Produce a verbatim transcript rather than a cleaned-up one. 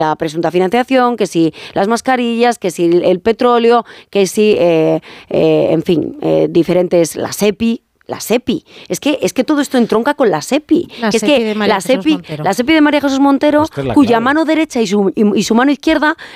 la presunta financiación, que si las mascarillas, que si el petróleo, que si, eh, eh, en fin, eh, diferentes, la SEPI. La SEPI. Es que, es que todo esto entronca con la SEPI. La que es SEPI que de María la Jesús SEPI, Montero. la SEPI de María Jesús Montero, Esta es la cuya clave. mano derecha y su, y, y su mano izquierda